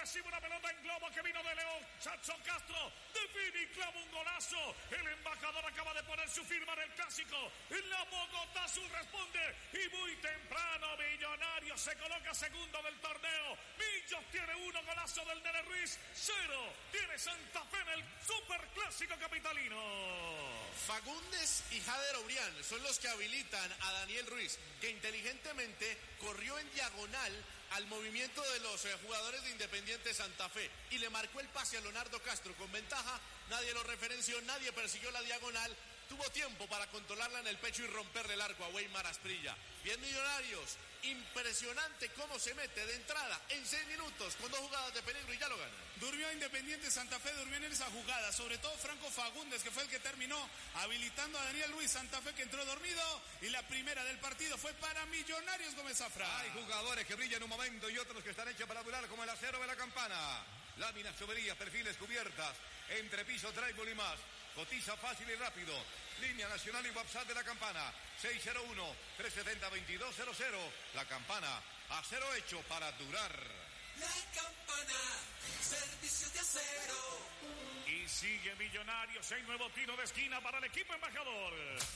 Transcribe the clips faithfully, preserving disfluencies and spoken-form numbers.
recibe una pelota en globo que vino de León. Chacho Castro define y clava un golazo. El embajador acaba de poner su firma en el clásico. La Bogotá Azul responde y muy temprano Millonarios se coloca segundo del torneo. Millos tiene uno, golazo del Nene Ruiz. Cero tiene Santa Fe en el superclásico capitalino. Fagundes y Jader Obrián son los que habilitan a Daniel Ruiz, que inteligentemente corrió en diagonal al movimiento de los eh, jugadores de Independiente Santa Fe y le marcó el pase a Leonardo Castro con ventaja. Nadie lo referenció, nadie persiguió la diagonal. Tuvo tiempo para controlarla en el pecho y romperle el arco a Weimar Asprilla. Bien Millonarios, impresionante cómo se mete de entrada en seis minutos con dos jugadas de peligro y ya lo gana. Durmió Independiente Santa Fe, durmió en esa jugada, sobre todo Franco Fagundes, que fue el que terminó habilitando a Daniel Ruiz. Santa Fe que entró dormido y la primera del partido fue para Millonarios. Gómez Zafra. Hay jugadores que brillan un momento y otros que están hechos para durar, como el acero de la campana. Láminas, tuberías, perfiles, cubiertas, entrepiso, drywall y más. Cotiza fácil y rápido. Línea nacional y WhatsApp de la campana. seis cero uno, tres siete cero, dos dos cero cero. La campana, acero hecho para durar. La campana, servicio de acero. Y sigue Millonarios, hay nuevo tiro de esquina para el equipo embajador.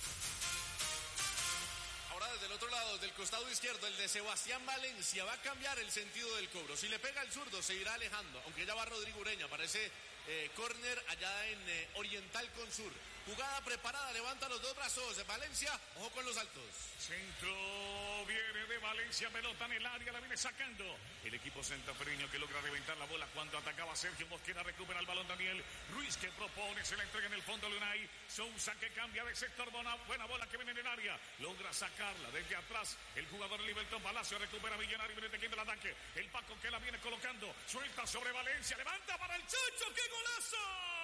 Ahora desde el otro lado, del costado izquierdo, el de Sebastián Valencia va a cambiar el sentido del cobro. Si le pega el zurdo, se irá alejando, aunque ya va Rodrigo Ureña, parece eh, córner allá en eh, Oriental con Sur. Jugada preparada, levanta los dos brazos Valencia, ojo con los altos. Centro viene de Valencia, pelota en el área, la viene sacando el equipo santafereño que logra reventar la bola cuando atacaba Sergio Mosquera, recupera el balón Daniel Ruiz que propone, se la entrega en el fondo Lunay. Sousa que cambia de sector, buena, buena bola que viene en el área, logra sacarla desde atrás, el jugador Libertón Palacio recupera Millonario, viene tejiendo el ataque, el Paco que la viene colocando, suelta sobre Valencia, levanta para el Chacho, ¡qué golazo!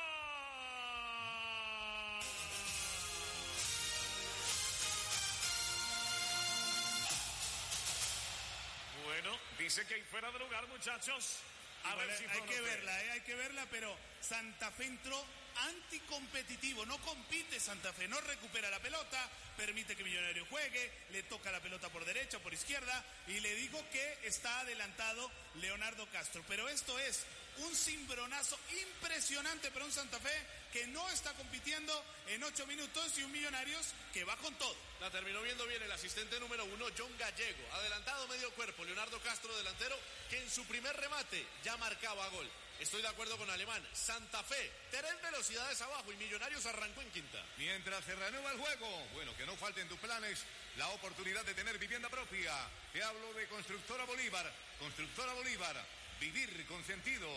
Bueno, dice que hay fuera de lugar, muchachos. A Igual, ver si hay que usted. verla, eh, hay que verla, pero Santa Fe entró anticompetitivo, no compite Santa Fe, no recupera la pelota, permite que Millonario juegue, le toca la pelota por derecha, por izquierda, y le digo que está adelantado Leonardo Castro. Pero esto es un cimbronazo impresionante para un Santa Fe que no está compitiendo en ocho minutos y un Millonarios que va con todo. La terminó viendo bien el asistente número uno, John Gallego. Adelantado medio cuerpo, Leonardo Castro, delantero, que en su primer remate ya marcaba gol. Estoy de acuerdo con Alemán. Santa Fe, tres velocidades abajo y Millonarios arrancó en quinta. Mientras se reanuda el juego, bueno, que no falte en tus planes la oportunidad de tener vivienda propia. Te hablo de Constructora Bolívar. Constructora Bolívar, vivir con sentido.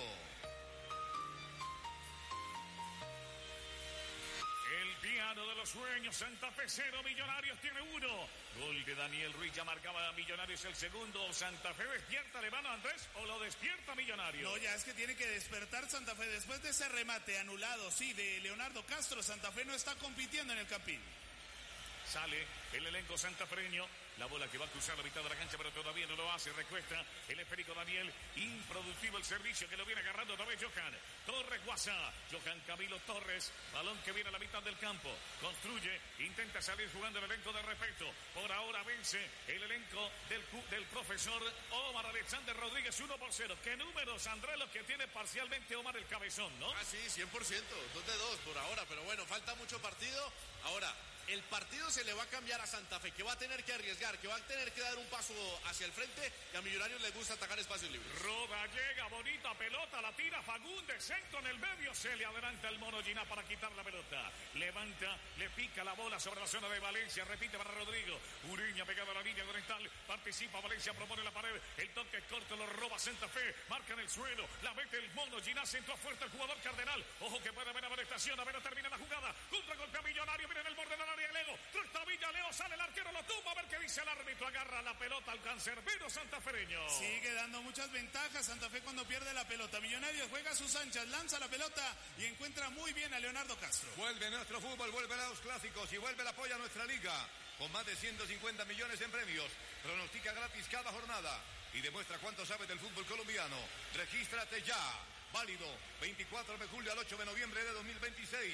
El piano de los sueños, Santa Fe cero, Millonarios tiene uno. Gol de Daniel Ruiz, ya marcaba a Millonarios el segundo. Santa Fe despierta, Alemán Andrés, o lo despierta Millonarios. No, ya es que tiene que despertar Santa Fe. Después de ese remate anulado, sí, de Leonardo Castro, Santa Fe no está compitiendo en el Campín. Sale el elenco santafereño, la bola que va a cruzar la mitad de la cancha, pero todavía no lo hace, recuesta el esférico Daniel, improductivo el servicio que lo viene agarrando otra vez Johan Torres Guasa, Johan Camilo Torres, balón que viene a la mitad del campo, construye, intenta salir jugando el elenco de respeto, por ahora vence el elenco del, del profesor Omar Alexander Rodríguez, uno por cero. ¿Qué números, Andrés, los que tiene parcialmente Omar el Cabezón, no? Ah, sí, cien por ciento, dos de dos por ahora, pero bueno, falta mucho partido. Ahora, el partido se le va a cambiar a Santa Fe, que va a tener que arriesgar, que va a tener que dar un paso hacia el frente, y a Millonarios les gusta atacar espacios libres. Roda, llega, bonita pelota, la tira Fagundes, centro en el medio, se le adelanta el Mono Giná para quitar la pelota, levanta, le pica la bola sobre la zona de Valencia, repite para Rodrigo, Ureña pegado a la línea oriental, participa Valencia, propone la pared, el toque corto lo roba Santa Fe, marca en el suelo, la mete el Mono Giná, centro fuerte el jugador Cardenal, ojo que puede haber amonestación, a ver, termina la jugada, contra golpe a Millonario, viene en el borde de la área, Leo, trusta Villa, Leo, sale el arquero, lo tumba, a ver qué dice el árbitro, agarra la pelota al cancerbero santafereño. Sigue dando muchas ventajas Santa Fe cuando pierde la pelota. Millonarios juega a sus anchas, lanza la pelota y encuentra muy bien a Leonardo Castro. Vuelve nuestro fútbol, vuelve a los clásicos y vuelve el apoyo a nuestra liga. Con más de ciento cincuenta millones en premios. Pronostica gratis cada jornada y demuestra cuánto sabe del fútbol colombiano. Regístrate ya. Válido veinticuatro de julio al ocho de noviembre de dos mil veintiséis.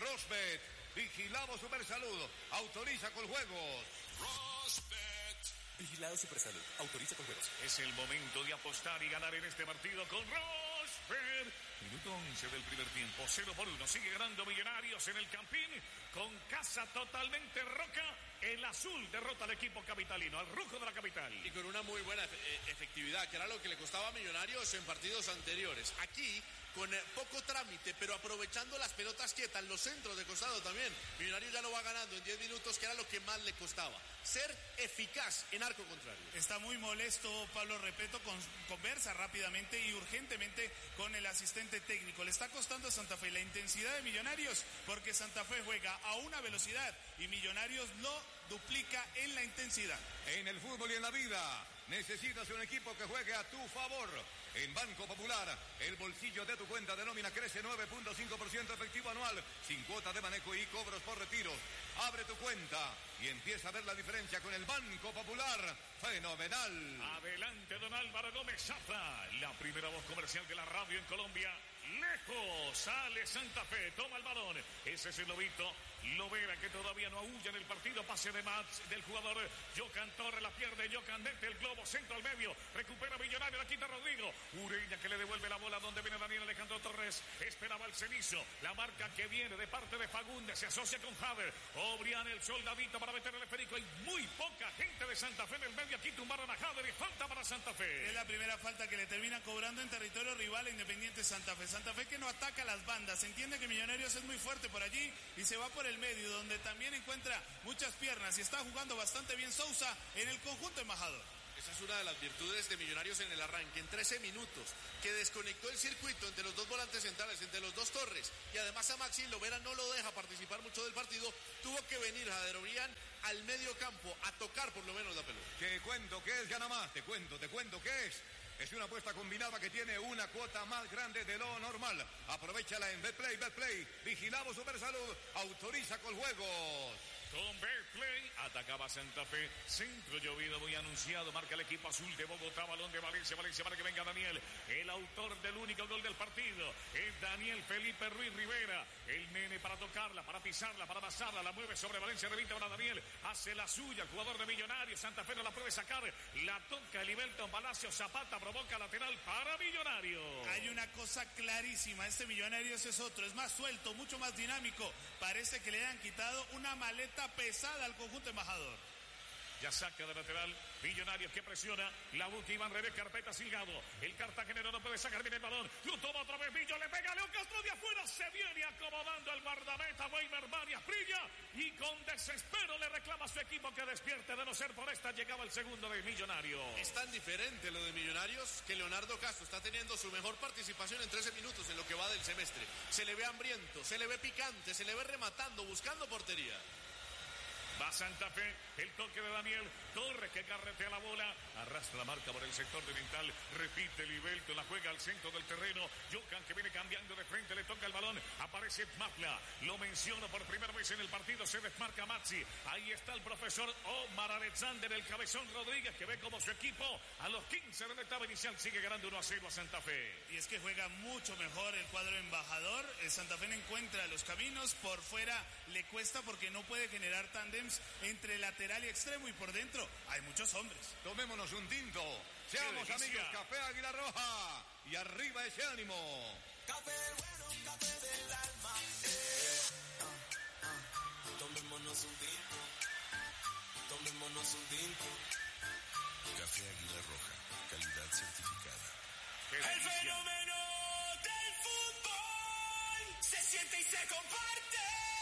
Rosbet, vigilado Supersalud, autoriza con juegos. Rosbet, Vigilado Supersalud. Autoriza con juegos. Es el momento de apostar y ganar en este partido con Rosberg. Minuto once del primer tiempo, cero por uno. Sigue ganando Millonarios en el Campín con casa totalmente roca. El azul derrota al equipo capitalino, al rojo de la capital. Y con una muy buena efectividad, que era lo que le costaba a Millonarios en partidos anteriores. Aquí, con poco trámite, pero aprovechando las pelotas quietas, los centros de costado también. Millonarios ya lo va ganando en diez minutos, que era lo que más le costaba. Ser eficaz en arco contrario. Está muy molesto Pablo Repeto, con, conversa rápidamente y urgentemente con el asistente técnico. Le está costando a Santa Fe la intensidad de Millonarios, porque Santa Fe juega a una velocidad y Millonarios lo duplica en la intensidad. En el fútbol y en la vida, necesitas un equipo que juegue a tu favor. En Banco Popular, el bolsillo de tu cuenta de nómina crece nueve punto cinco por ciento efectivo anual, sin cuota de manejo y cobros por retiro. Abre tu cuenta y empieza a ver la diferencia con el Banco Popular. ¡Fenomenal! Adelante, don Álvaro Gómez Zafra, la primera voz comercial de la radio en Colombia. Lejos sale Santa Fe, toma el balón. Ese es el lobito Lovera, que todavía no aúlla en el partido. Pase de Mats del jugador Jocan Torres, la pierde Jocan Dente, el globo, centro al medio, recupera Millonario, la quita Rodrigo. Ureña, que le devuelve la bola donde viene Daniel Alejandro Torres. Esperaba el cenizo, la marca que viene de parte de Fagundes, se asocia con Javer. Obrián, el soldadito para meter el esférico. Hay muy poca gente de Santa Fe en el medio. Aquí tumbaron a Javer y falta para Santa Fe. Es la primera falta que le termina cobrando en territorio rival a Independiente Santa Fe. Santa Fe que no ataca las bandas, entiende que Millonarios es muy fuerte por allí y se va por el medio, donde también encuentra muchas piernas y está jugando bastante bien Sousa en el conjunto embajador. Esa es una de las virtudes de Millonarios en el arranque, en trece minutos, que desconectó el circuito entre los dos volantes centrales, entre los dos Torres, y además a Maxi Lovera no lo deja participar mucho del partido. Tuvo que venir Jader Obrián al medio campo a tocar por lo menos la pelota. Te cuento qué es Gana Más, te cuento, te cuento qué es. Es una apuesta combinada que tiene una cuota más grande de lo normal. Aprovechala en Betplay, Betplay. Vigilamos Supersalud, autoriza con juegos. Con Betplay atacaba Santa Fe, centro llovido muy anunciado, marca el equipo azul de Bogotá, balón de Valencia, Valencia para que venga Daniel, el autor del único gol del partido, es Daniel Felipe Ruiz Rivera, el nene para tocarla, para pisarla, para pasarla, la mueve sobre Valencia, revista para Daniel, hace la suya, el jugador de Millonarios, Santa Fe no la puede sacar, la toca Eliberton Palacio, Zapata provoca lateral para Millonarios. Hay una cosa clarísima, este Millonarios es otro, es más suelto, mucho más dinámico, parece que le han quitado una maleta pesada al conjunto embajador. Ya saca de lateral Millonarios, que presiona, la busca Iván Revés, carpeta Silgado, el cartagenero no puede sacar bien el balón, lo toma otra vez Millo, le pega León Castro de afuera, se viene acomodando el guardameta Weimer Varias Prilla y con desespero le reclama a su equipo que despierte, de no ser por esta llegaba el segundo de Millonarios. Es tan diferente lo de Millonarios que Leonardo Castro está teniendo su mejor participación en trece minutos en lo que va del semestre. Se le ve hambriento, se le ve picante, se le ve rematando, buscando portería. Va Santa Fe, el toque de Daniel Torres, que carretea la bola, arrastra la marca por el sector de mental, repite Libelto, la juega al centro del terreno, Jocan que viene cambiando de frente, le toca el balón, aparece Mafla, lo menciono por primera vez en el partido, se desmarca Maxi, ahí está el profesor Omar Alexander, el cabezón Rodríguez, que ve como su equipo a los quince de la etapa inicial sigue ganando uno a cero a Santa Fe. Y es que juega mucho mejor el cuadro embajador, el Santa Fe no encuentra los caminos, por fuera le cuesta porque no puede generar tándem entre lateral y extremo, y por dentro hay muchos hombres. Tomémonos un tinto, seamos amigos, Café Águila Roja, y arriba ese ánimo. Café bueno, café del alma. Eh. Uh, uh. Tomémonos un tinto, tomémonos un tinto. Café Águila Roja, calidad certificada. El fenómeno del fútbol se siente y se comparte.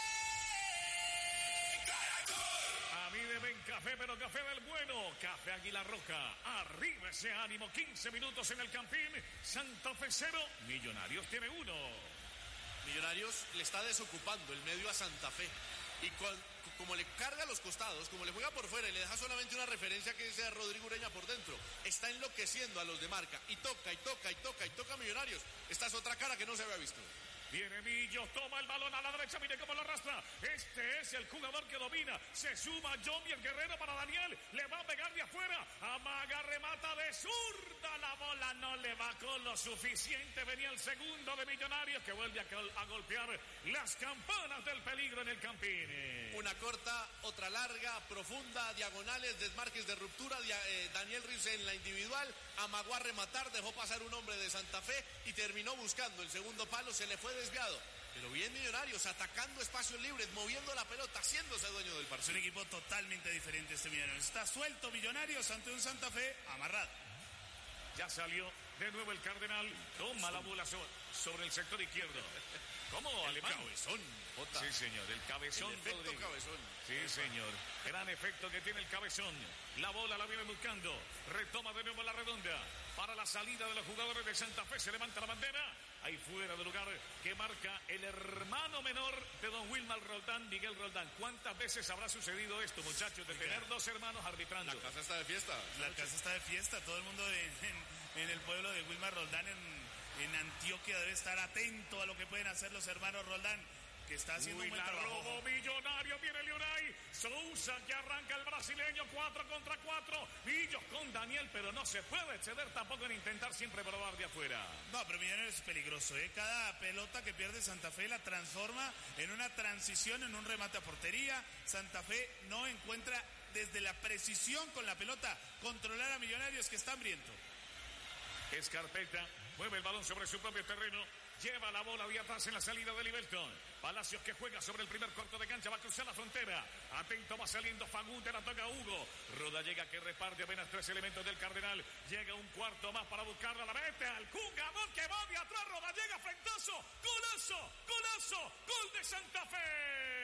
A mí deben café, pero café del bueno. Café Águila Roja. Arriba ese ánimo. quince minutos en el Campín. Santa Fe cero. Millonarios tiene uno. Millonarios le está desocupando el medio a Santa Fe. Y con, como le carga los costados, como le juega por fuera y le deja solamente una referencia que es a Rodrigo Ureña por dentro, está enloqueciendo a los de marca. Y toca, y toca, y toca, y toca a Millonarios. Esta es otra cara que no se había visto. Viene Millos, toma el balón a la derecha, mire cómo lo arrastra. Este es el jugador que domina. Se suma Johnny el Guerrero para Daniel. Le va a pegar de afuera. Amaga, remata de zurda. La bola no le va con lo suficiente. Venía el segundo de Millonarios que vuelve a, a golpear las campanas del peligro en el Campín. Una corta, otra larga, profunda, diagonales, desmarques de ruptura. Eh, Daniel Ruiz en la individual. Amagó a rematar, dejó pasar un hombre de Santa Fe y terminó buscando el segundo palo. Se le fue desviado, pero bien Millonarios, atacando espacios libres, moviendo la pelota, haciéndose dueño del partido. Es un equipo totalmente diferente este Millonarios. Está suelto Millonarios ante un Santa Fe amarrado. Ya salió de nuevo el Cardenal, toma la bola sobre, sobre el sector izquierdo. ¿Cómo, el Alemán? Cabezón, Jota. Sí, señor, el cabezón. El efecto Rodrigo. cabezón. Sí, señor. Gran efecto que tiene el cabezón. La bola la viene buscando. Retoma de nuevo la redonda. Para la salida de los jugadores de Santa Fe se levanta la bandera. Ahí fuera de lugar que marca el hermano menor de don Wilmar Roldán, Miguel Roldán. ¿Cuántas veces habrá sucedido esto, muchachos, de tener dos hermanos arbitrando? La casa está de fiesta. La casa está de fiesta. Todo el mundo en, en, en el pueblo de Wilmar Roldán en, en Antioquia debe estar atento a lo que pueden hacer los hermanos Roldán, que está haciendo Uy, un buen la trabajo. robó Millonario, viene Leonay. Sousa que arranca el brasileño, cuatro contra cuatro. Millos con Daniel, pero no se puede exceder tampoco en intentar siempre probar de afuera. No, pero Millonarios es peligroso, ¿eh? Cada pelota que pierde Santa Fe la transforma en una transición, en un remate a portería. Santa Fe no encuentra desde la precisión con la pelota controlar a Millonarios, que está hambriento. Escarpeta mueve el balón sobre su propio terreno. Lleva la bola de atrás en la salida de Liberton. Palacios que juega sobre el primer cuarto de cancha. Va a cruzar la frontera. Atento, va saliendo Fagundes. La toca Hugo. Roda llega que reparte apenas tres elementos del Cardenal. Llega un cuarto más para buscarla. La mete al jugador que va de atrás. Roda llega frentazo. Golazo, golazo. Gol de Santa Fe.